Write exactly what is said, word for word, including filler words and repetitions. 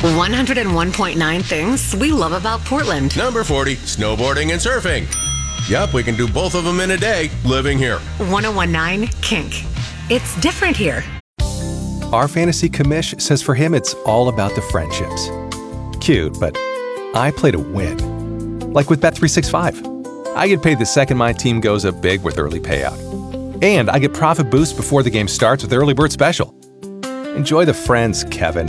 one oh one point nine things we love about Portland. Number forty, snowboarding and surfing. Yup, we can do both of them in a day, living here. one oh one point nine Kink. It's different here. Our fantasy commish says for him it's all about the friendships. Cute, but I play to win. Like with Bet three sixty-five. I get paid the second my team goes up big with early payout. And I get profit boost before the game starts with Early Bird Special. Enjoy the friends, Kevin.